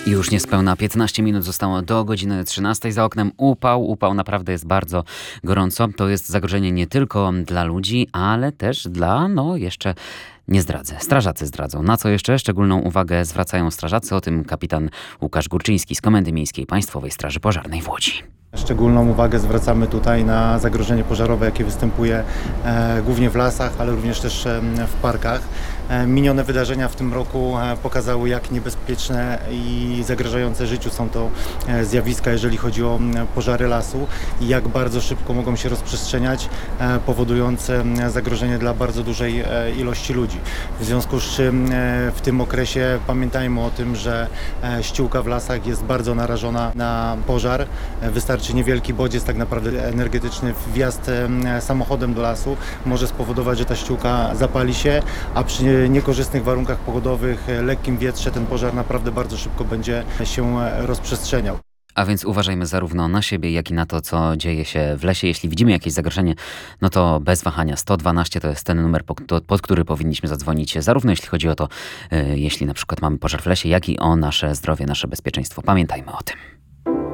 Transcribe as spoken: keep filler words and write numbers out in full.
Już niespełna piętnaście minut zostało do godziny trzynastej. Za oknem upał. Upał naprawdę jest bardzo gorąco. To jest zagrożenie nie tylko dla ludzi, ale też dla, no jeszcze nie zdradzę. Strażacy zdradzą. Na co jeszcze szczególną uwagę zwracają strażacy? O tym kapitan Łukasz Górczyński z Komendy Miejskiej Państwowej Straży Pożarnej w Łodzi. Szczególną uwagę zwracamy tutaj na zagrożenie pożarowe, jakie występuje e, głównie w lasach, ale również też e, w parkach. E, minione wydarzenia w tym roku e, pokazały, jak niebezpieczne i zagrażające życiu są to e, zjawiska, jeżeli chodzi o e, pożary lasu i jak bardzo szybko mogą się rozprzestrzeniać, e, powodując e, zagrożenie dla bardzo dużej e, ilości ludzi. W związku z czym e, w tym okresie pamiętajmy o tym, że e, ściółka w lasach jest bardzo narażona na pożar. E, wystarczy czy niewielki bodziec, tak naprawdę energetyczny, wjazd samochodem do lasu może spowodować, że ta ściółka zapali się, a przy niekorzystnych warunkach pogodowych, lekkim wietrze ten pożar naprawdę bardzo szybko będzie się rozprzestrzeniał. A więc uważajmy zarówno na siebie, jak i na to, co dzieje się w lesie. Jeśli widzimy jakieś zagrożenie, no to bez wahania sto dwanaście to jest ten numer, pod, pod który powinniśmy zadzwonić, zarówno jeśli chodzi o to, yy, jeśli na przykład mamy pożar w lesie, jak i o nasze zdrowie, nasze bezpieczeństwo. Pamiętajmy o tym.